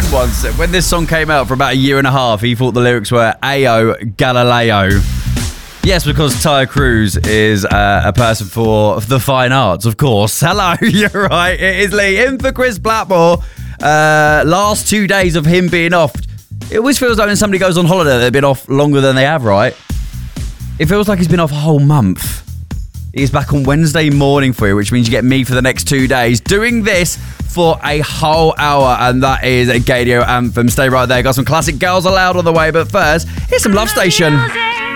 friend once, when this song came out for about a year and a half, he thought the lyrics were Ayo Galileo. Yes, because Tyre Cruz is a person for the fine arts, of course. Hello, you're right. It is Lee in for Chris Blackmore. Last 2 days of him being off. It always feels like when somebody goes on holiday, they've been off longer than they have, right? It feels like he's been off a whole month. He's back on Wednesday morning for you, which means you get me for the next 2 days doing this for a whole hour, and that is a Gadio anthem. Stay right there. Got some classic Girls Aloud on the way, but first, here's some Love Station.